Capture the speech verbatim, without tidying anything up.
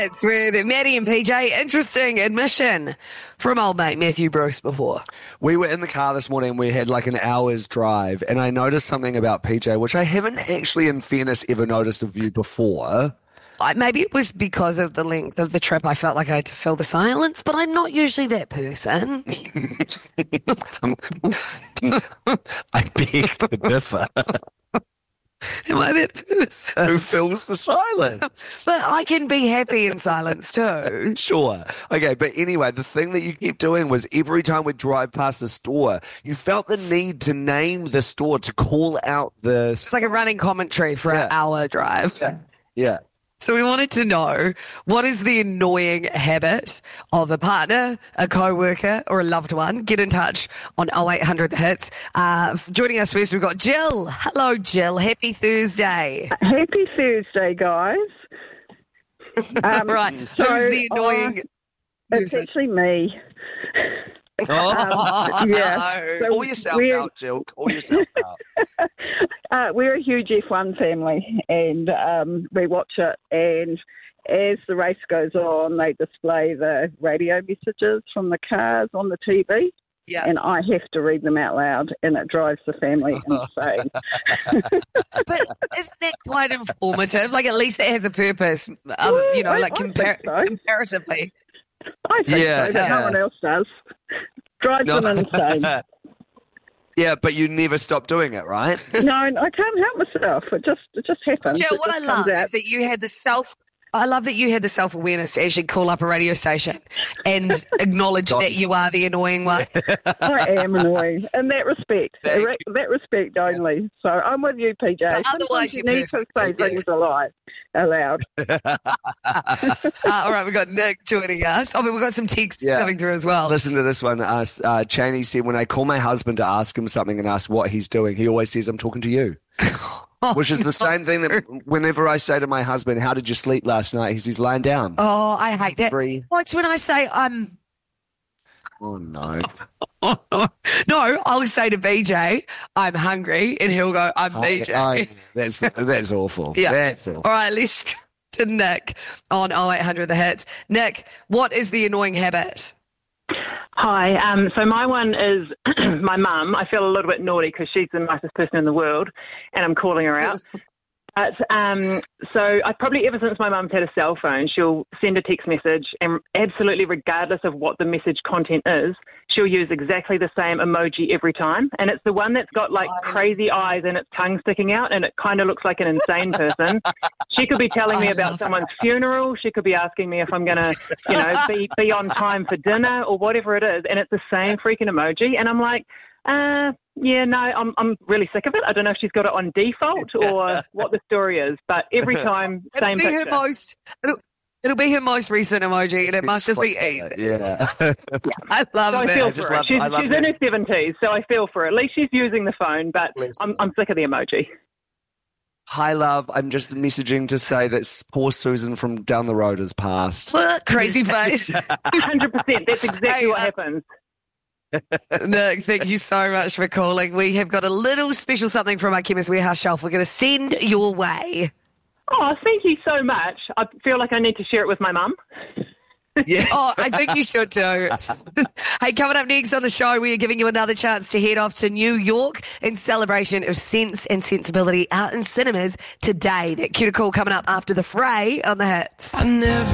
It's with Maddie and P J. Interesting admission from old mate Matthew Brooks before. We were in the car this morning and we had like an hour's drive, and I noticed something about P J, which I haven't actually, in fairness, ever noticed of you before. I, maybe it was because of the length of the trip. I felt like I had to fill the silence, but I'm not usually that person. I beg to differ. Am I that person? Who fills the silence? But I can be happy in silence too. Sure. Okay, but anyway, the thing that you kept doing was every time we drive past the store, you felt the need to name the store, to call out the... It's like a running commentary for Yeah. an hour drive. Yeah. Yeah. So we wanted to know, what is the annoying habit of a partner, a co-worker or a loved one? Get in touch on oh eight hundred the hits. Uh, joining us first, we've got Jill. Hello, Jill. Happy Thursday. Happy Thursday, guys. Um, Right. so Who's the annoying I- It's person? actually me. Oh, yeah. So call yourself we're- out, Jill. Call yourself out. Uh, we're a huge F one family, and um, we watch it. And as the race goes on, they display the radio messages from the cars on the T V, Yeah. and I have to read them out loud, and it drives the family insane. But isn't that quite informative? Like, at least it has a purpose, um, Well, you know, I- like I compar- think so. comparatively. I think Yeah. so, but no one else does. Drives No. them insane. Yeah, but you never stop doing it, right? No, I can't help myself. It just it just happens. Jill, It what I just comes love out. is that you had the self. I love that you had the self awareness to actually call up a radio station and acknowledge that you are the annoying one. I am annoying in that respect. Thank In that respect only. So I'm with you, P J. But Sometimes otherwise you you're need to perfect. say things aloud. aloud. Uh, all right, we've got Nick joining us. I mean, we've got some texts Yeah. coming through as well. Listen to this one. Uh, uh, Cheney said, when I call my husband to ask him something and ask what he's doing, he always says, I'm talking to you. Which is the same thing that whenever I say to my husband, how did you sleep last night? He says, lying down. Oh, I hate that. Free. What's when I say I'm... Oh, no. No, I'll say to B J, I'm hungry, and he'll go, I'm B J. I- that's, that's awful. Yeah. That's awful. All right, let's go to Nick on oh eight hundred the hits. Nick, what is the annoying habit? Hi. Um, so my one is my mum. I feel a little bit naughty because she's the nicest person in the world, and I'm calling her out. But, um, so I probably ever since my mum's had a cell phone, she'll send a text message, and absolutely regardless of what the message content is, she'll use exactly the same emoji every time. And it's the one that's got like crazy eyes and its tongue sticking out, and it kind of looks like an insane person. She could be telling me I about love someone's funeral. She could be asking me if I'm going to, you know, be, be on time for dinner or whatever it is. And it's the same freaking emoji. And I'm like, uh, yeah, no, I'm I'm really sick of it. I don't know if she's got it on default or what the story is, but every time, same it'll be picture. her most. It'll, it'll be her most recent emoji, and it must just be. Yeah. I love So I it. feel I just for her. love- She's, I love she's in that. her seventies, so I feel for her. At least she's using the phone, but Bless I'm her. I'm sick of the emoji. Hi, love. I'm just messaging to say that poor Susan from down the road has passed. Crazy face. one hundred percent. That's exactly Hey, what uh, happens. Nick, thank you so much for calling. We have got a little special something from our Chemist Warehouse shelf we're going to send your way. Oh, thank you so much. I feel like I need to share it with my mum. Yeah. Oh, I think you should too. Hey, coming up next on the show, we are giving you another chance to head off to New York in celebration of Sense and Sensibility out in cinemas today. That cute call coming up after the fray on the hits.